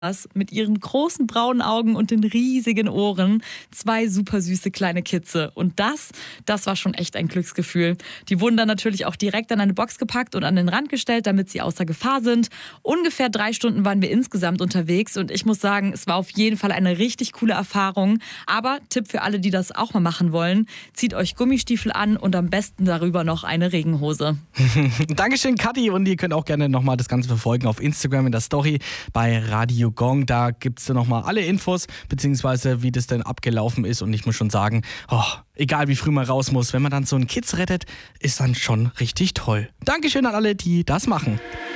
mit ihren großen braunen Augen und den riesigen Ohren. 2 super süße kleine Kitze. Und das war schon echt ein Glücksgefühl. Die wurden dann natürlich auch direkt an eine Box gepackt und an den Rand gestellt, damit sie außer Gefahr sind. Ungefähr 3 Stunden waren wir insgesamt unterwegs und ich muss sagen, es war auf jeden Fall eine richtig coole Erfahrung. Aber Tipp für alle, die das auch mal machen wollen, zieht euch Gummistiefel an und am besten darüber noch eine Regenhose. Dankeschön, Kathi. Und ihr könnt auch gerne nochmal das Ganze verfolgen auf Instagram in der Story bei Radio Gong. Da gibt es nochmal alle Infos, beziehungsweise wie das denn abgelaufen ist. Und ich muss schon sagen, egal wie früh man raus muss, wenn man dann so einen Kids rettet, ist dann schon richtig toll. Dankeschön an alle, die das machen.